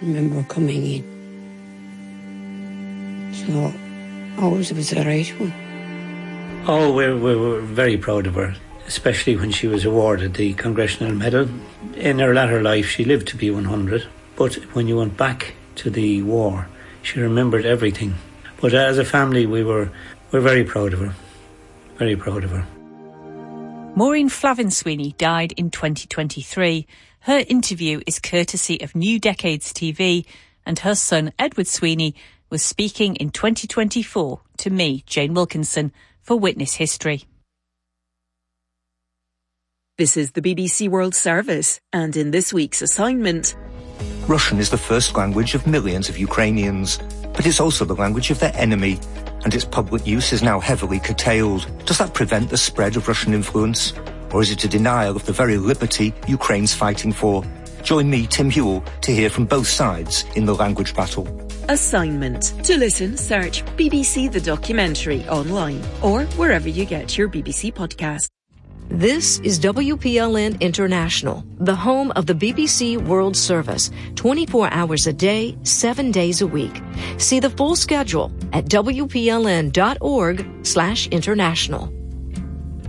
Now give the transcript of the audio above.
remember coming in. So, always was the right one. Oh, we were very proud of her, especially when she was awarded the Congressional Medal. In her latter life, she lived to be 100, but when you went back to the war, she remembered everything. But as a family, we're very proud of her, very proud of her. Maureen Flavin Sweeney died in 2023. Her interview is courtesy of New Decades TV, and her son, Edward Sweeney, was speaking in 2024 to me, Jane Wilkinson, for Witness History. This is the BBC World Service, and in this week's assignment... Russian is the first language of millions of Ukrainians, but it's also the language of their enemy, and its public use is now heavily curtailed. Does that prevent the spread of Russian influence? Or is it a denial of the very liberty Ukraine's fighting for? Join me, Tim Hewell, to hear from both sides in the language battle. Assignment. To listen, search BBC The Documentary online or wherever you get your BBC podcast. This is WPLN International, the home of the BBC World Service, 24 hours a day, 7 days a week. See the full schedule at wpln.org/international.